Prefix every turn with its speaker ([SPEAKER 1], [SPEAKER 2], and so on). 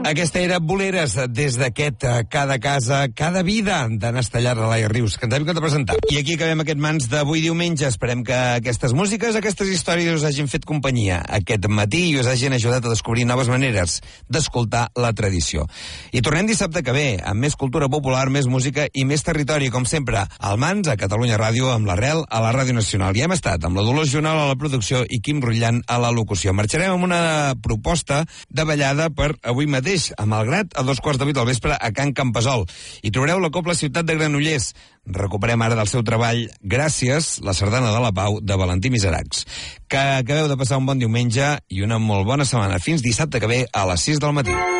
[SPEAKER 1] Aquesta era Boleres, des d'aquest Cada casa, cada vida, d'en Estellar de Laia Rius, que ens hem de presentar. I aquí acabem aquest mans d'avui diumenge. Esperem que aquestes músiques, aquestes històries us hagin fet companyia aquest matí i us hagin ajudat a descobrir noves maneres d'escoltar la tradició. I tornem dissabte que ve, amb més cultura popular, més música i més territori, com sempre, al Mans, a Catalunya Ràdio, amb l'Arrel, a la Ràdio Nacional. I hem estat amb la Dolors Jonal a la producció i Quim Rutllant a la locució. Marxarem amb una proposta de ballada per avui mateix, a Malgrat, a 2:15 del vespre, a Can Campasol. I trobareu la Cobla Ciutat de Granollers. Recuperem ara del seu treball Gràcies, la sardana de la Pau, de Valentí Miseracs. Que acabeu de passar un bon diumenge i una molt bona setmana. Fins dissabte que ve a les 6 del matí.